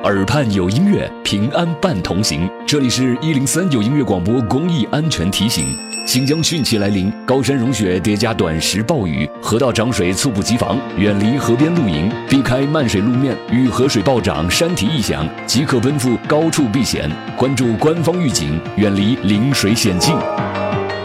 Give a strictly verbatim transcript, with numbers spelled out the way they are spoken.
耳畔有音乐，平安伴同行。这里是一零三有音乐广播公益安全提醒。新疆汛期来临，高山融雪叠加短时暴雨，河道涨水猝不及防，远离河边露营，避开漫水路面与河水暴涨、山体异响，即可奔赴高处避险。关注官方预警，远离临水险境。